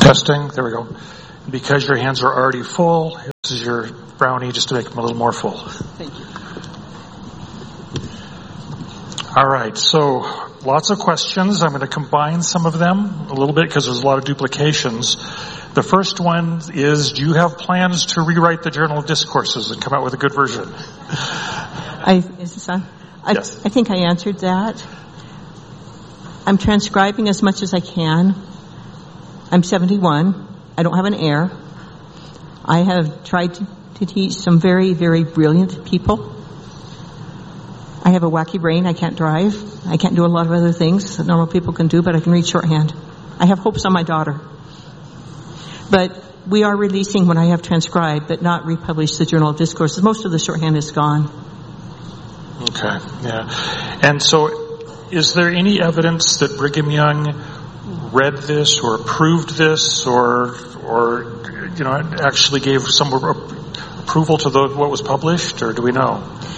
Testing. There we go. Because your hands are already full, this is your brownie just to make them a little more full. Thank you. All right. So lots of questions. I'm going to combine some of them a little bit because there's a lot of duplications. The first one is, do you have plans to rewrite the Journal of Discourses and come out with a good version? Is this on? Yes. I think I answered that. I'm transcribing as much as I can. I'm 71. I don't have an heir. I have tried to teach some very, very brilliant people. I have a wacky brain. I can't drive. I can't do a lot of other things that normal people can do, but I can read shorthand. I have hopes on my daughter. But we are releasing what I have transcribed, but not republished the Journal of Discourses. Most of the shorthand is gone. Okay, yeah. And so is there any evidence that Brigham Young read this or approved this or actually gave some approval to what was published, or do we know?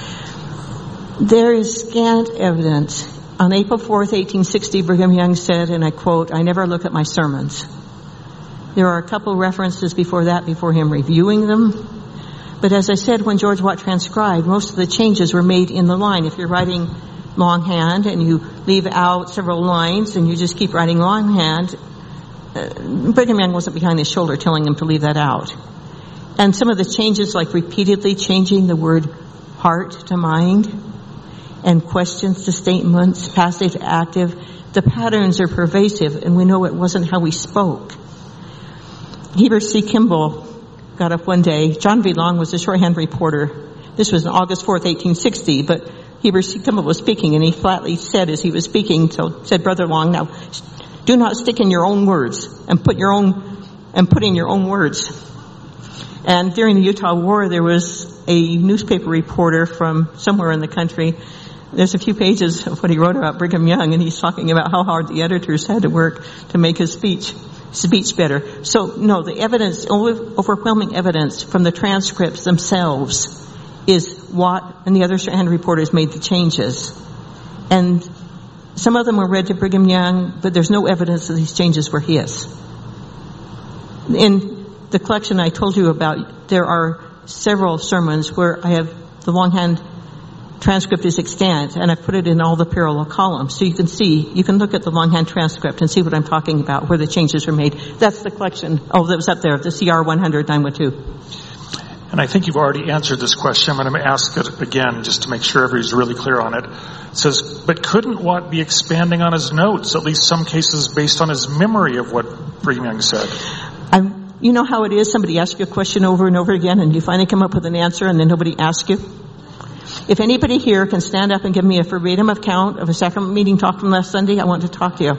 There is scant evidence. On April 4th, 1860, Brigham Young said, and I quote, "I never look at my sermons." There are a couple references before him reviewing them. But as I said, when George Watt transcribed, most of the changes were made in the line. If you're writing longhand and you leave out several lines and you just keep writing longhand, Brigham Young wasn't behind his shoulder telling him to leave that out. And some of the changes, like repeatedly changing the word heart to mind and questions to statements, passive to active, the patterns are pervasive, and we know it wasn't how we spoke. Heber C. Kimball got up one day. John V. Long was a shorthand reporter. This was on August 4th, 1860, but Heber C. Kimball was speaking, and he flatly said as he was speaking, said Brother Long, "Now, do not stick in your own words and put in your own words." And during the Utah War, there was a newspaper reporter from somewhere in the country. There's a few pages of what he wrote about Brigham Young, and he's talking about how hard the editors had to work to make his speech better. So, no, the evidence, overwhelming evidence from the transcripts themselves is Watt and the other shorthand reporters made the changes. And some of them were read to Brigham Young, but there's no evidence that these changes were his. In the collection I told you about, there are several sermons where I have the longhand transcript is extant, and I put it in all the parallel columns. So you can look at the longhand transcript and see what I'm talking about, where the changes were made. That's the collection. Oh, that was up there, the CR 100 912. And I think you've already answered this question, but I'm going to ask it again just to make sure everybody's really clear on it. It says, but couldn't Watt be expanding on his notes, at least some cases based on his memory of what Brigham Young said? You know how it is, somebody asks you a question over and over again, and you finally come up with an answer, and then nobody asks you? If anybody here can stand up and give me a verbatim account of a sacrament meeting talk from last Sunday, I want to talk to you.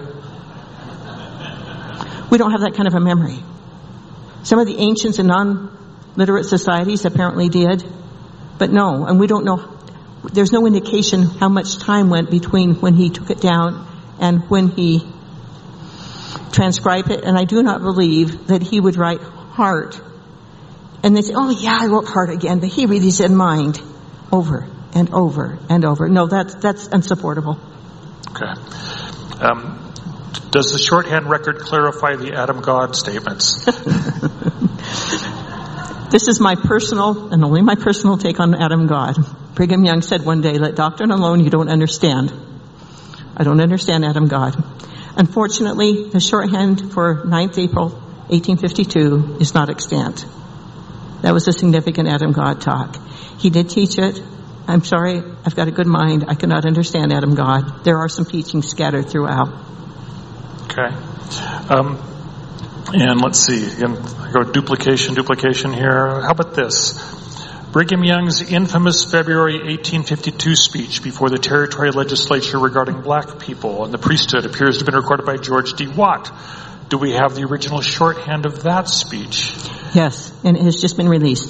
We don't have that kind of a memory. Some of the ancients and non-literate societies apparently did, but no, and we don't know. There's no indication how much time went between when he took it down and when he transcribed it, and I do not believe that he would write heart and then say, "Oh yeah, I wrote heart again," but he really said mind over and over and over. No, that's unsupportable. Okay. Does the shorthand record clarify the Adam God statements? This is my personal, and only my personal take on Adam God. Brigham Young said one day, "Let doctrine alone, you don't understand." I don't understand Adam God. Unfortunately, the shorthand for 9th April 1852 is not extant. That was a significant Adam God talk. He did teach it. I'm sorry, I've got a good mind. I cannot understand Adam God. There are some teachings scattered throughout. Okay. And let's see. Again, I go duplication here. How about this? Brigham Young's infamous February 1852 speech before the territory legislature regarding black people and the priesthood appears to have been recorded by George D. Watt. Do we have the original shorthand of that speech? Yes, and it has just been released.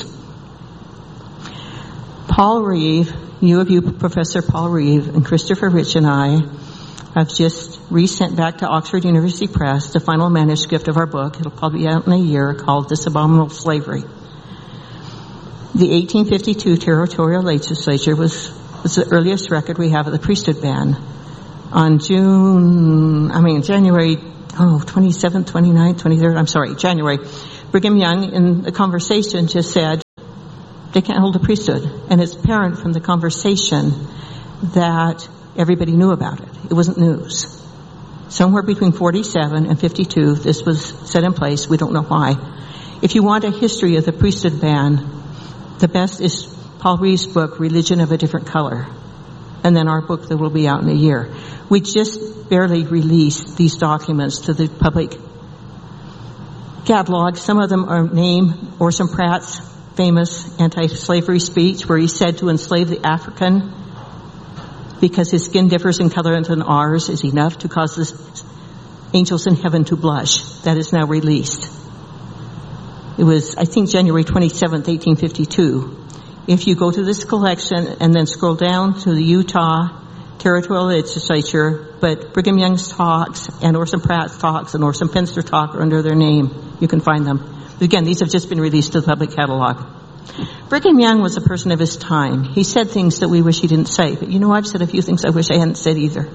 Paul Reeve, U of U Professor Paul Reeve, and Christopher Rich and I have just resent back to Oxford University Press the final manuscript of our book. It'll probably be out in a year, called This Abominable Slavery. The 1852 territorial legislature was the earliest record we have of the priesthood ban. On January 27th, 29th, 23rd, January, Brigham Young in the conversation just said they can't hold a priesthood. And it's apparent from the conversation that everybody knew about it. It wasn't news. Somewhere between 47 and 52, this was set in place. We don't know why. If you want a history of the priesthood ban, the best is Paul Reeves' book, Religion of a Different Color. And then our book that will be out in a year. We just barely released these documents to the public catalog. Some of them are named Orson Pratt's famous anti-slavery speech where he said to enslave the African because his skin differs in color than ours is enough to cause the angels in heaven to blush. That is now released. It was, I think, January 27th, 1852. If you go to this collection and then scroll down to the Utah Territorial Legislature, but Brigham Young's talks and Orson Pratt's talks and Orson Penster talk are under their name. You can find them. But again, these have just been released to the public catalog. Brigham Young was a person of his time. He said things that we wish he didn't say. But I've said a few things I wish I hadn't said either.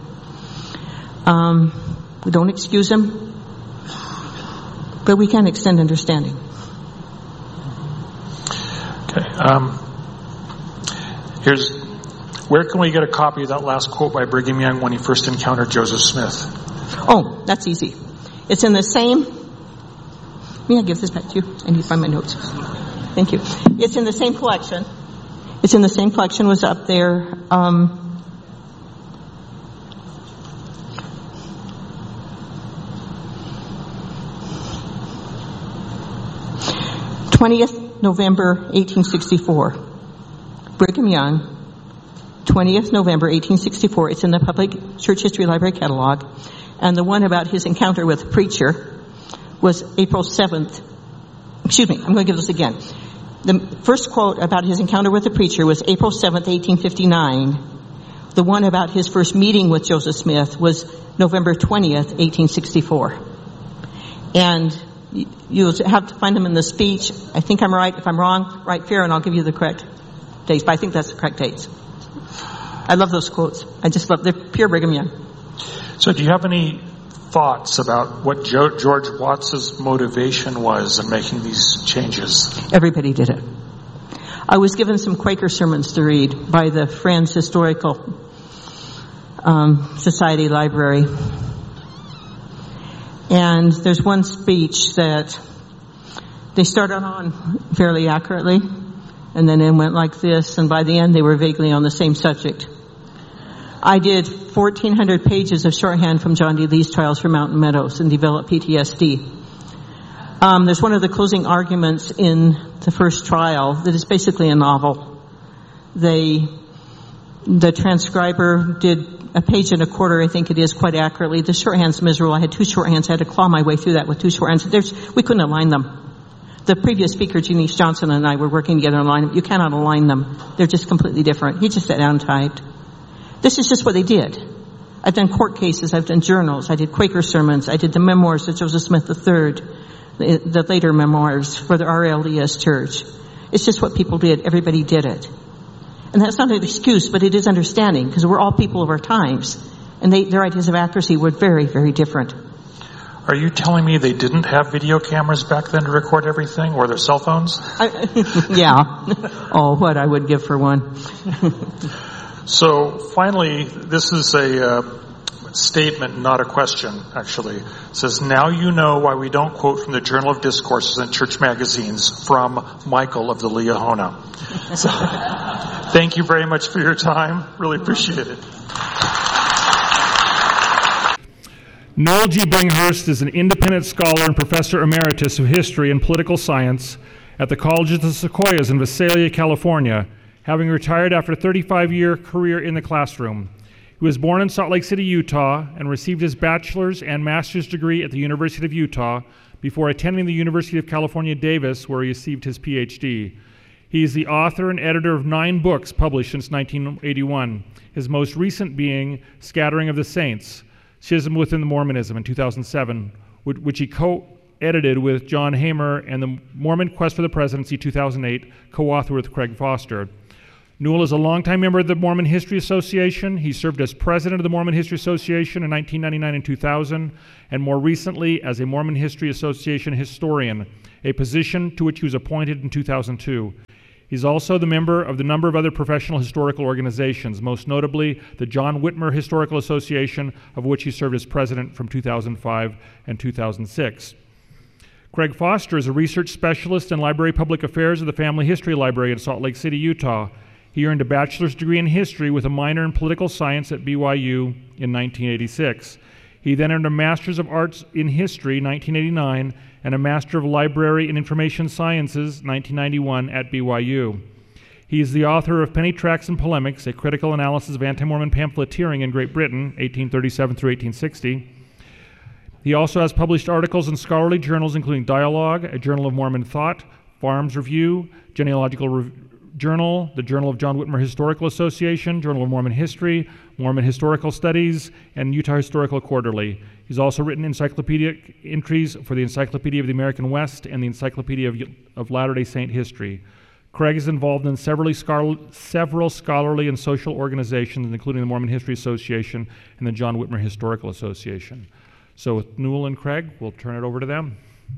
We don't excuse him, but we can extend understanding. Okay. Where can we get a copy of that last quote by Brigham Young when he first encountered Joseph Smith? Oh, that's easy. It's in the same... May I give this back to you? I need to find my notes. Thank you. It's in the same collection. Was up there. 20th November 1864. Brigham Young, 20th November 1864. It's in the Public Church History Library catalog. And the one about his encounter with the preacher was April 7th. Excuse me, I'm going to give this again. The first quote about his encounter with the preacher was April 7th, 1859. The one about his first meeting with Joseph Smith was November 20th, 1864. And you'll have to find them in the speech. I think I'm right. If I'm wrong, write fair and I'll give you the correct dates. But I think that's the correct dates. I love those quotes. I just love, they're pure Brigham Young. So do you have any thoughts about what George Watts's motivation was in making these changes? Everybody did it. I was given some Quaker sermons to read by the Friends Historical Society Library. And there's one speech that they started on fairly accurately, and then it went like this, and by the end they were vaguely on the same subject. I did 1,400 pages of shorthand from John D. Lee's Trials for Mountain Meadows and developed PTSD. There's one of the closing arguments in the first trial that is basically a novel. The transcriber did a page and a quarter, I think it is, quite accurately. The shorthand's miserable. I had 2 shorthands. I had to claw my way through that with 2 shorthands. We couldn't align them. The previous speaker, Janice Johnson, and I were working together on line. You cannot align them. They're just completely different. He just sat down and typed. This is just what they did. I've done court cases. I've done journals. I did Quaker sermons. I did the memoirs of Joseph Smith III, the later memoirs for the RLDS Church. It's just what people did. Everybody did it. And that's not an excuse, but it is understanding, because we're all people of our times. And their ideas of accuracy were very, very different. Are you telling me they didn't have video cameras back then to record everything, or their cell phones? Yeah. Oh, what I would give for one. So finally, this is a statement, not a question, actually. It says, now you know why we don't quote from the Journal of Discourses and church magazines from Michael of the Liahona. So, thank you very much for your time. Really appreciate it. Noel G. Binghurst is an independent scholar and professor emeritus of history and political science at the College of the Sequoias in Visalia, California, having retired after a 35-year career in the classroom. He was born in Salt Lake City, Utah, and received his bachelor's and master's degree at the University of Utah before attending the University of California, Davis, where he received his PhD. He is the author and editor of 9 books published since 1981, his most recent being Scattering of the Saints, Schism Within the Mormonism in 2007, which he co-edited with John Hamer, and the Mormon Quest for the Presidency 2008, co-authored with Craig Foster. Newell is a longtime member of the Mormon History Association. He served as president of the Mormon History Association in 1999 and 2000, and more recently as a Mormon History Association historian, a position to which he was appointed in 2002. He's also the member of the number of other professional historical organizations, most notably the John Whitmer Historical Association, of which he served as president from 2005 and 2006. Craig Foster is a research specialist in Library Public Affairs of the Family History Library in Salt Lake City, Utah. He earned a bachelor's degree in history with a minor in political science at BYU in 1986. He then earned a Master's of Arts in History, 1989, and a Master of Library and Information Sciences, 1991, at BYU. He is the author of Penny Tracts and Polemics, a critical analysis of anti-Mormon pamphleteering in Great Britain, 1837 through 1860. He also has published articles in scholarly journals including Dialogue, a Journal of Mormon Thought, Farms Review, Genealogical Journal, the Journal of John Whitmer Historical Association, Journal of Mormon History, Mormon Historical Studies, and Utah Historical Quarterly. He's also written encyclopedic entries for the Encyclopedia of the American West and the Encyclopedia of Latter-day Saint History. Craig is involved in several scholarly and social organizations, including the Mormon History Association and the John Whitmer Historical Association. So with Newell and Craig, we'll turn it over to them.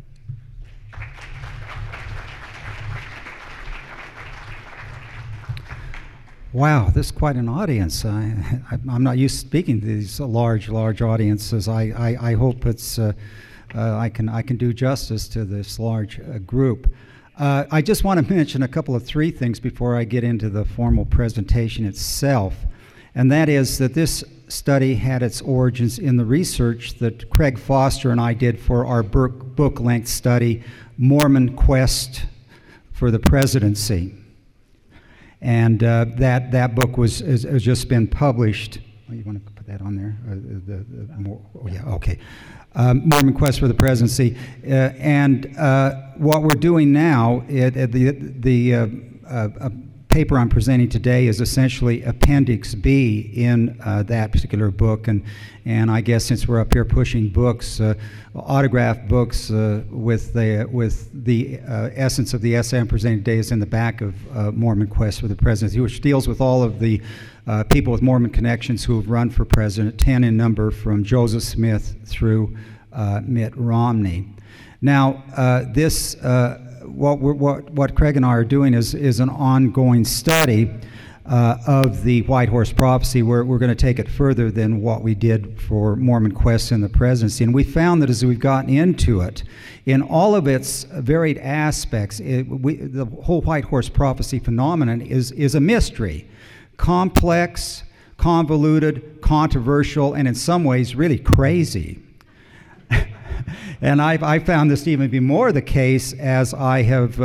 Wow, this is quite an audience. I'm not used to speaking to these large audiences. I hope it's I can do justice to this large group. I just want to mention three things before I get into the formal presentation itself, and that is that this study had its origins in the research that Craig Foster and I did for our book-length study, Mormon Quest for the Presidency. And that book has just been published. Oh, you want to put that on there? Okay. Mormon Quest for the Presidency. And what we're doing now, the paper I'm presenting today is essentially Appendix B in that particular book. And I guess since we're up here pushing books, autographed books with the essence of the essay I'm presenting today is in the back of Mormon Quest for the Presidency, which deals with all of the people with Mormon connections who have run for president, 10 in number from Joseph Smith through Mitt Romney. Now, what Craig and I are doing is an ongoing study of the White Horse Prophecy. We're going to take it further than what we did for Mormon Quest and the Presidency. And we found that as we've gotten into it, in all of its varied aspects, the whole White Horse Prophecy phenomenon is a mystery. Complex, convoluted, controversial, and in some ways really crazy. And I found this to even be more the case as I have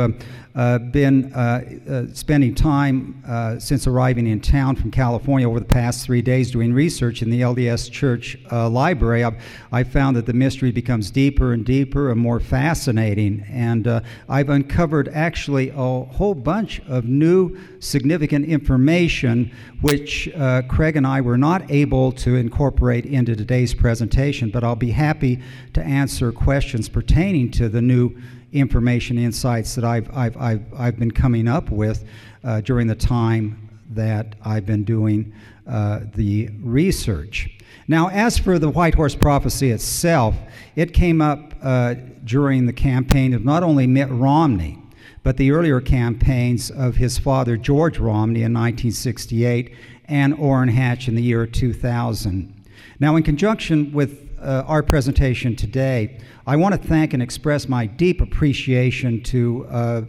been spending time since arriving in town from California over the past 3 days doing research in the LDS Church library. I found that the mystery becomes deeper and deeper and more fascinating. And I've uncovered actually a whole bunch of new significant information which Craig and I were not able to incorporate into today's presentation, but I'll be happy to answer questions pertaining to the new information insights that I've been coming up with during the time that I've been doing the research. Now, as for the White Horse Prophecy itself, it came up during the campaign of not only Mitt Romney, but the earlier campaigns of his father, George Romney, in 1968, and Orrin Hatch in the year 2000. Now, in conjunction with our presentation today, I want to thank and express my deep appreciation to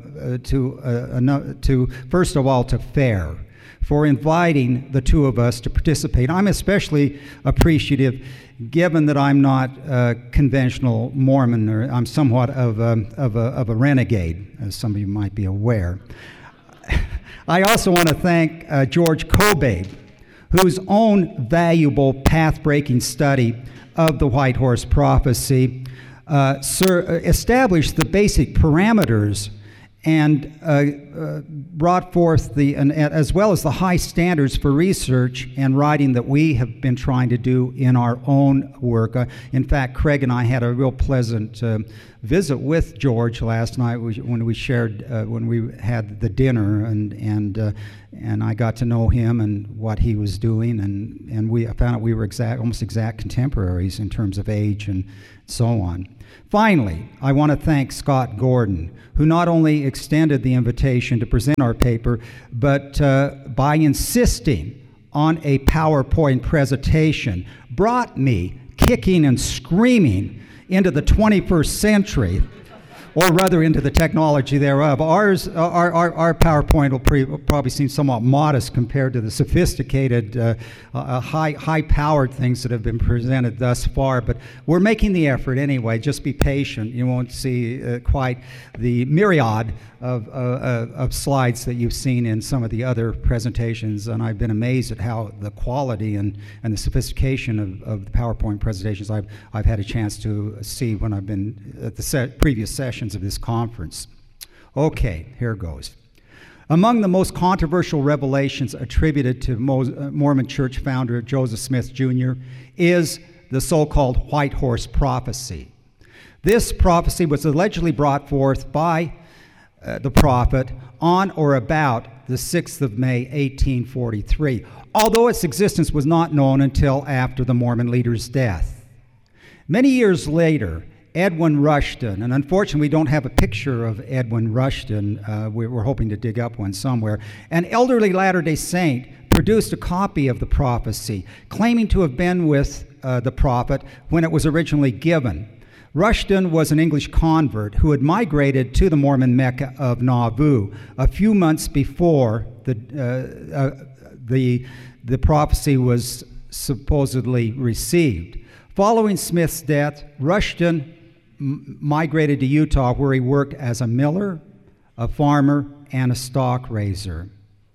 first of all, to FAIR for inviting the two of us to participate. I'm especially appreciative given that I'm not a conventional Mormon, or I'm somewhat of a renegade, as some of you might be aware. I also want to thank George Kobabe, whose own valuable path-breaking study of the White Horse Prophecy established the basic parameters and brought forth as well as the high standards for research and writing that we have been trying to do in our own work. In fact, Craig and I had a real pleasant visit with George last night when we had the dinner, and I got to know him and what he was doing, and I found out we were almost exact contemporaries in terms of age and so on. Finally, I want to thank Scott Gordon, who not only extended the invitation to present our paper, but by insisting on a PowerPoint presentation, brought me kicking and screaming into the 21st century, or rather into the technology thereof. Our PowerPoint will probably seem somewhat modest compared to the sophisticated, high-powered things that have been presented thus far, but we're making the effort anyway. Just be patient. You won't see quite the myriad of slides that you've seen in some of the other presentations, and I've been amazed at how the quality and the sophistication of the PowerPoint presentations I've had a chance to see when I've been at the previous sessions of this conference. Okay, here goes. Among the most controversial revelations attributed to Mormon Church founder Joseph Smith Jr. is the so-called White Horse Prophecy. This prophecy was allegedly brought forth by the prophet on or about the 6th of May, 1843, although its existence was not known until after the Mormon leader's death. Many years later, Edwin Rushton, and unfortunately we don't have a picture of Edwin Rushton, we're hoping to dig up one somewhere, an elderly Latter-day Saint produced a copy of the prophecy, claiming to have been with the prophet when it was originally given. Rushton was an English convert who had migrated to the Mormon Mecca of Nauvoo a few months before the prophecy was supposedly received. Following Smith's death, Rushton migrated to Utah, where he worked as a miller, a farmer, and a stock raiser.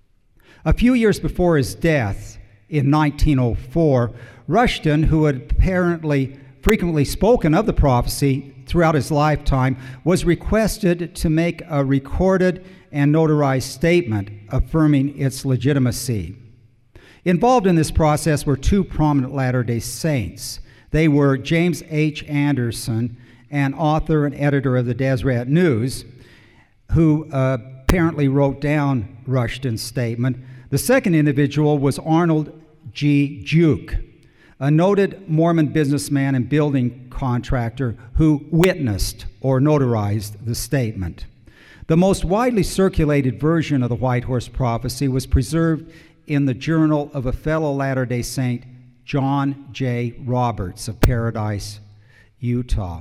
A few years before his death, in 1904, Rushton, who had apparently frequently spoken of the prophecy throughout his lifetime, was requested to make a recorded and notarized statement affirming its legitimacy. Involved in this process were two prominent Latter-day Saints. They were James H. Anderson, an author and editor of the Deseret News, who apparently wrote down Rushton's statement. The second individual was Arnold G. Juke, a noted Mormon businessman and building contractor who witnessed or notarized the statement. The most widely circulated version of the White Horse Prophecy was preserved in the journal of a fellow Latter-day Saint, John J. Roberts of Paradise, Utah.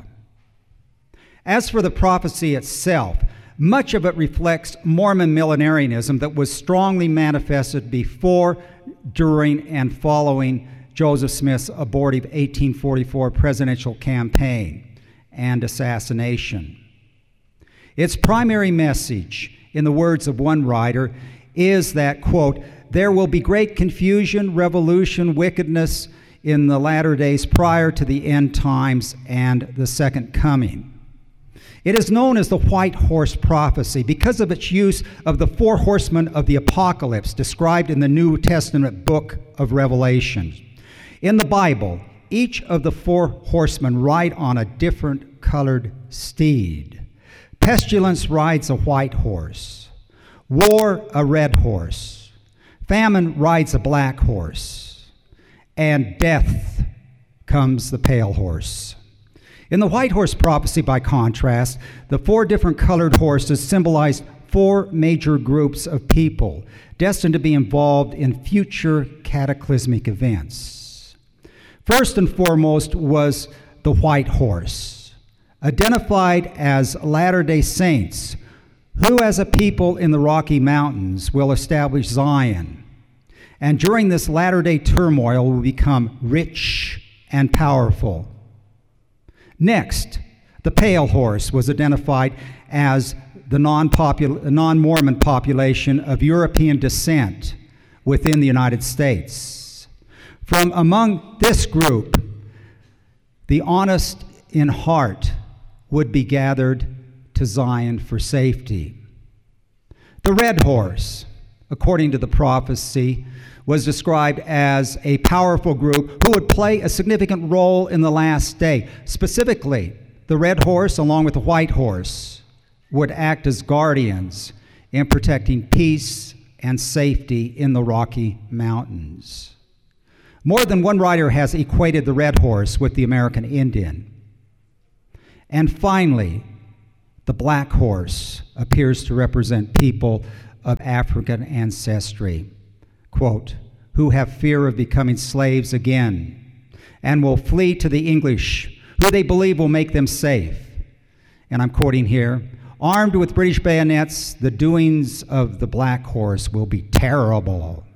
As for the prophecy itself, much of it reflects Mormon millenarianism that was strongly manifested before, during, and following Joseph Smith's abortive 1844 presidential campaign and assassination. Its primary message, in the words of one writer, is that, quote, there will be great confusion, revolution, wickedness in the latter days prior to the end times and the second coming. It is known as the White Horse Prophecy because of its use of the four horsemen of the apocalypse described in the New Testament book of Revelation. In the Bible, each of the four horsemen ride on a different colored steed. Pestilence rides a white horse, war a red horse, famine rides a black horse, and death comes the pale horse. In the White Horse Prophecy, by contrast, the four different colored horses symbolized four major groups of people destined to be involved in future cataclysmic events. First and foremost was the white horse, identified as Latter-day Saints, who as a people in the Rocky Mountains will establish Zion, and during this latter-day turmoil will become rich and powerful. Next, the pale horse was identified as the non-Mormon population of European descent within the United States. From among this group, the honest in heart would be gathered to Zion for safety. The red horse, according to the prophecy, was described as a powerful group who would play a significant role in the last day. Specifically, the red horse, along with the white horse, would act as guardians in protecting peace and safety in the Rocky Mountains. More than one writer has equated the red horse with the American Indian. And finally, the black horse appears to represent people of African ancestry, quote, who have fear of becoming slaves again and will flee to the English, who they believe will make them safe. And I'm quoting here, armed with British bayonets, the doings of the black horse will be terrible.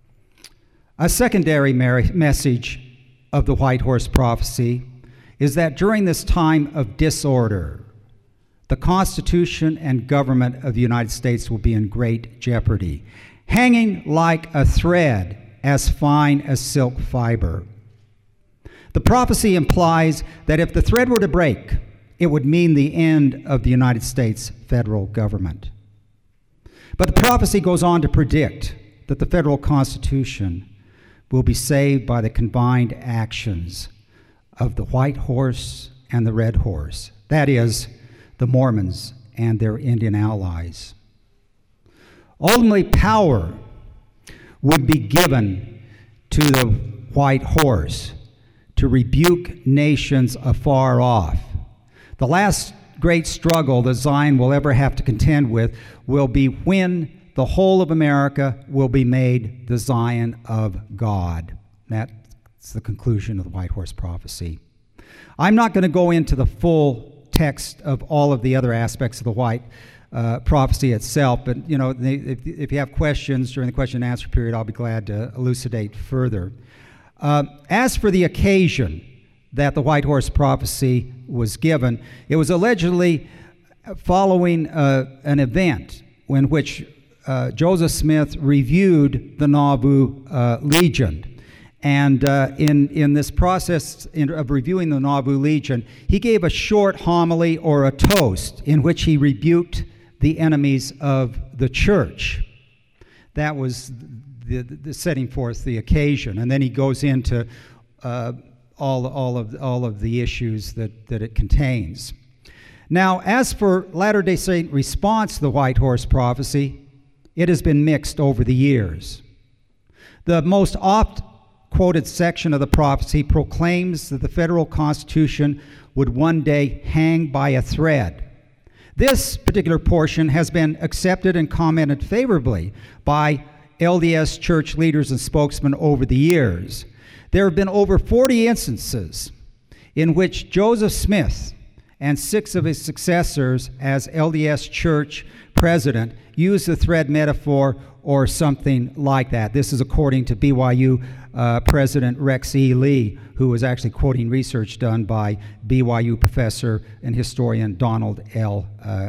A secondary message of the white horse prophecy is that during this time of disorder, the Constitution and government of the United States will be in great jeopardy, hanging like a thread as fine as silk fiber. The prophecy implies that if the thread were to break, it would mean the end of the United States federal government. But the prophecy goes on to predict that the federal Constitution will be saved by the combined actions of the white horse and the red horse, that is, the Mormons and their Indian allies. Ultimately, power would be given to the white horse to rebuke nations afar off. The last great struggle that Zion will ever have to contend with will be when the whole of America will be made the Zion of God. That's the conclusion of the white horse prophecy. I'm not going to go into the full text of all of the other aspects of the white prophecy itself, but if you have questions during the question and answer period, I'll be glad to elucidate further. As for the occasion that the white horse prophecy was given, it was allegedly following an event in which Joseph Smith reviewed the Nauvoo Legion. And in this process of reviewing the Nauvoo Legion, he gave a short homily or a toast in which he rebuked the enemies of the church. That was the setting forth the occasion. And then he goes into all of the issues that it contains. Now, as for Latter-day Saint response to the white horse prophecy, it has been mixed over the years. The most oft-quoted section of the prophecy proclaims that the federal Constitution would one day hang by a thread. This particular portion has been accepted and commented favorably by LDS church leaders and spokesmen over the years. There have been over 40 instances in which Joseph Smith and 6 of his successors as LDS church president used the thread metaphor or something like that. This is according to BYU President Rex E. Lee, who was actually quoting research done by BYU professor and historian Donald L.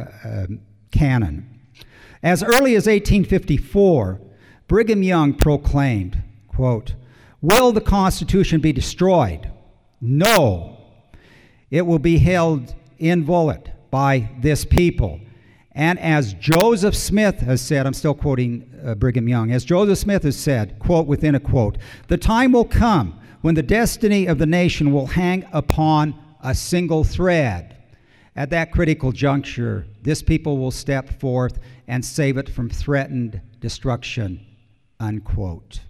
Cannon. As early as 1854, Brigham Young proclaimed, quote, "Will the Constitution be destroyed? No. It will be held inviolate by this people. And as Joseph Smith has said," I'm still quoting Brigham Young, as Joseph Smith has said, quote within a quote, "The time will come when the destiny of the nation will hang upon a single thread. At that critical juncture, this people will step forth and save it from threatened destruction," unquote.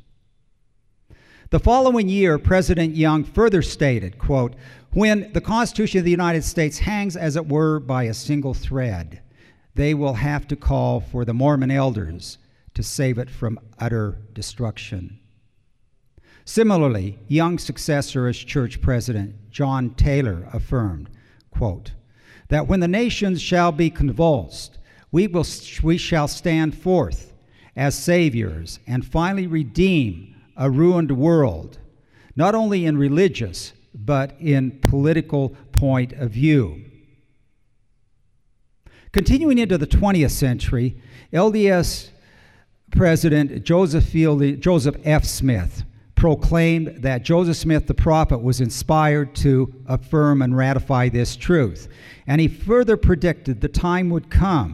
The following year, President Young further stated, quote, "When the Constitution of the United States hangs, as it were, by a single thread, they will have to call for the Mormon elders to save it from utter destruction." Similarly, Young's successor as church president, John Taylor, affirmed, quote, "that when the nations shall be convulsed, we shall stand forth as saviors and finally redeem a ruined world, not only in religious, but in political point of view." Continuing into the 20th century, LDS President Joseph F. Smith proclaimed that Joseph Smith the prophet was inspired to affirm and ratify this truth. And he further predicted the time would come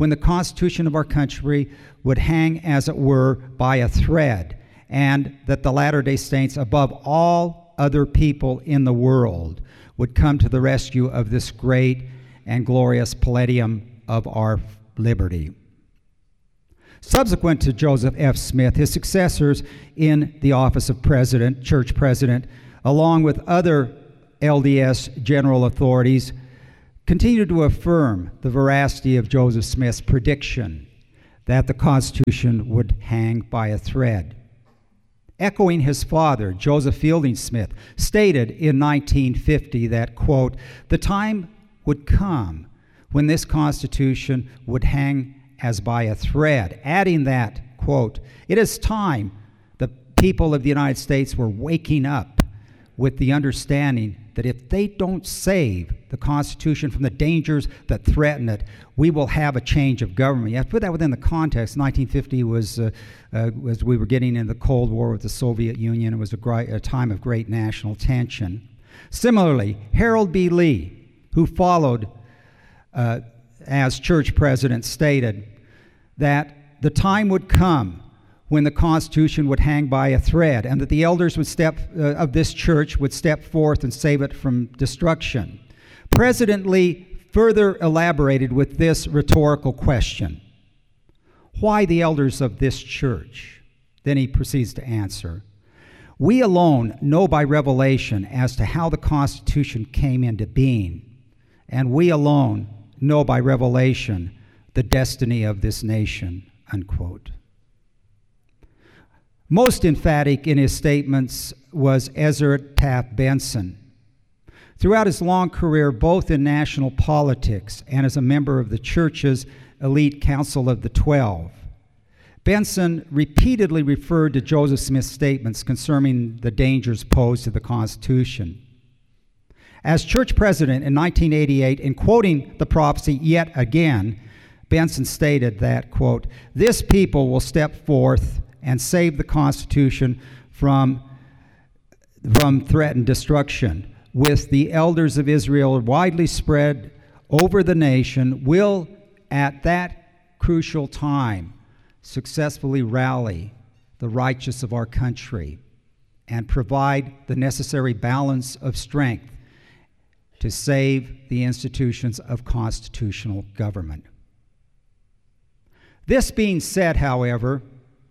when the Constitution of our country would hang, as it were, by a thread, and that the Latter-day Saints, above all other people in the world, would come to the rescue of this great and glorious palladium of our liberty. Subsequent to Joseph F. Smith, his successors in the office of president, church president, along with other LDS general authorities, continued to affirm the veracity of Joseph Smith's prediction that the Constitution would hang by a thread. Echoing his father, Joseph Fielding Smith, stated in 1950 that, quote, "The time would come when this Constitution would hang as by a thread," adding that, quote, "It is time the people of the United States were waking up with the understanding that if they don't save the Constitution from the dangers that threaten it, we will have a change of government." You have to put that within the context. 1950 was as we were getting into the Cold War with the Soviet Union. It was a time of great national tension. Similarly, Harold B. Lee, who followed as church president, stated that the time would come when the Constitution would hang by a thread, and that the elders of this church would step forth and save it from destruction. President Lee further elaborated with this rhetorical question: why the elders of this church? Then he proceeds to answer: "We alone know by revelation as to how the Constitution came into being, and we alone know by revelation the destiny of this nation," unquote. Most emphatic in his statements was Ezra Taft Benson. Throughout his long career, both in national politics and as a member of the church's elite Council of the 12, Benson repeatedly referred to Joseph Smith's statements concerning the dangers posed to the Constitution. As church president in 1988, in quoting the prophecy yet again, Benson stated that, quote, "This people will step forth and save the Constitution from threatened destruction. With the elders of Israel widely spread over the nation, will at that crucial time successfully rally the righteous of our country and provide the necessary balance of strength to save the institutions of constitutional government." This being said, however,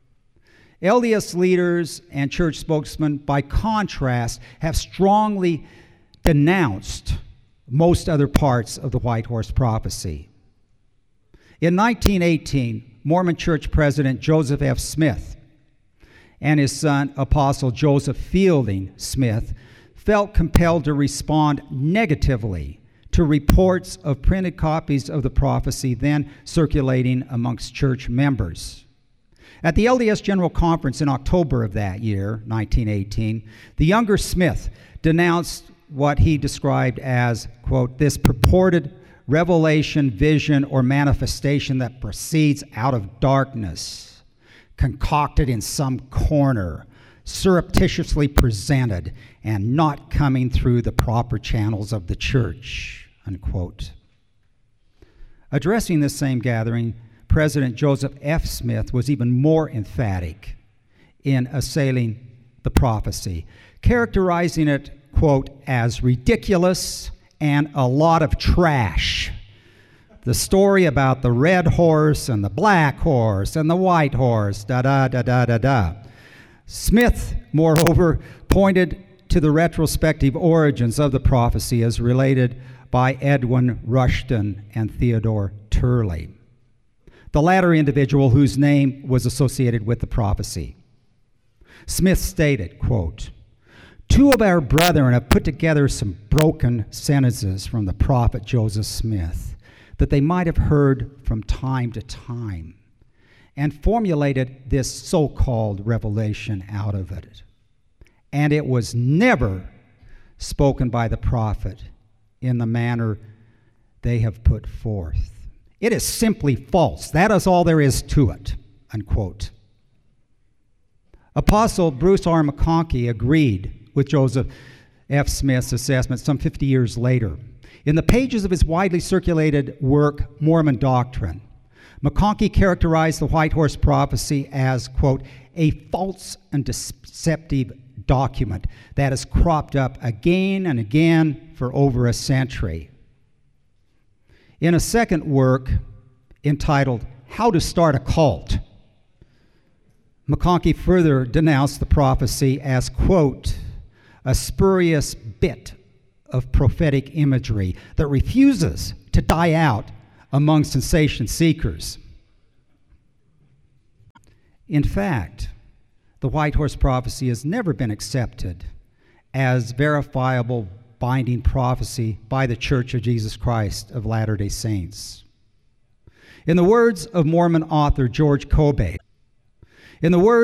LDS leaders and church spokesmen, by contrast, have strongly denounced most other parts of the White Horse Prophecy. In 1918, Mormon Church President Joseph F. Smith and his son, Apostle Joseph Fielding Smith, felt compelled to respond negatively to reports of printed copies of the prophecy then circulating amongst church members. At the LDS General Conference in October of that year, 1918, the younger Smith denounced what he described as, quote, "this purported revelation, vision, or manifestation that proceeds out of darkness, concocted in some corner, surreptitiously presented, and not coming through the proper channels of the church," unquote. Addressing this same gathering, President Joseph F. Smith was even more emphatic in assailing the prophecy, characterizing it, quote, "as ridiculous and a lot of trash. The story about the red horse and the black horse and the white horse, da-da-da-da-da-da." Smith, moreover, pointed to the retrospective origins of the prophecy as related by Edwin Rushton and Theodore Turley, the latter individual whose name was associated with the prophecy. Smith stated, quote, "Two of our brethren have put together some broken sentences from the prophet Joseph Smith that they might have heard from time to time, and formulated this so-called revelation out of it. And it was never spoken by the prophet in the manner they have put forth. It is simply false. That is all there is to it," unquote. Apostle Bruce R. McConkie agreed with Joseph F. Smith's assessment some 50 years later. In the pages of his widely circulated work, Mormon Doctrine, McConkie characterized the White Horse Prophecy as, quote, a false and deceptive document that has cropped up again and again for over a century. In a second work entitled How to Start a Cult, McConkie further denounced the prophecy as, quote, a spurious bit of prophetic imagery that refuses to die out among sensation seekers. In fact, the White Horse Prophecy has never been accepted as verifiable binding prophecy by the Church of Jesus Christ of Latter-day Saints. In the words of Mormon author George Kobay, in the words